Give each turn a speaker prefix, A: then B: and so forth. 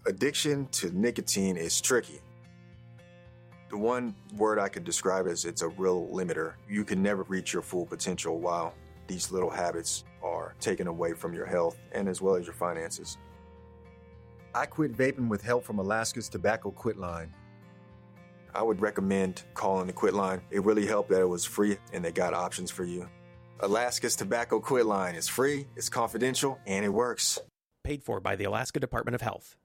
A: Addiction to nicotine is tricky. The one word I could describe is it's a real limiter. You can never reach your full potential while these little habits are taken away from your health and as well as your finances.
B: I quit vaping with help from Alaska's Tobacco Quit Line.
A: I would recommend calling the Quit Line. It really helped that it was free and they got options for you. Alaska's Tobacco Quit Line is free, it's confidential, and it works.
C: Paid for by the Alaska Department of Health.